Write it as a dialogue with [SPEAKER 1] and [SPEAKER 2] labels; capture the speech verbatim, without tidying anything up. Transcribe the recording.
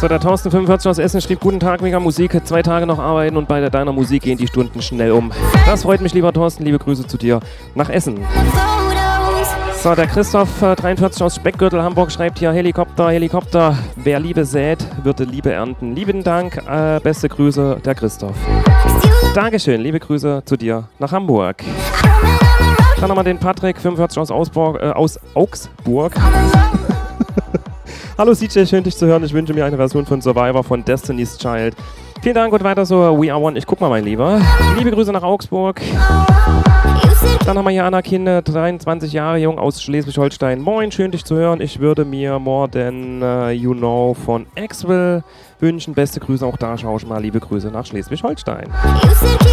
[SPEAKER 1] So, der Thorsten fünfundvierzig aus Essen schrieb: Guten Tag, mega Musik, zwei Tage noch arbeiten und bei deiner Musik gehen die Stunden schnell um. Das freut mich, lieber Thorsten, liebe Grüße zu dir nach Essen. So, der Christoph äh, dreiundvierzig aus Speckgürtel Hamburg schreibt hier: Helikopter, Helikopter, wer Liebe sät, wird Liebe ernten. Lieben Dank, äh, beste Grüße, der Christoph. Dankeschön, liebe Grüße zu dir nach Hamburg. Dann nochmal den Patrick, fünfundvierzig aus, Ausburg, äh, aus Augsburg. Hallo C J, schön dich zu hören. Ich wünsche mir eine Version von Survivor von Destiny's Child. Vielen Dank und weiter so. We are one. Ich guck mal, mein Lieber. Liebe Grüße nach Augsburg. Dann haben wir hier Anna Kinde, dreiundzwanzig Jahre jung aus Schleswig-Holstein. Moin, schön dich zu hören. Ich würde mir More Than uh, You Know von Axwell wünschen. Beste Grüße auch da. Schau ich mal. Liebe Grüße nach Schleswig-Holstein.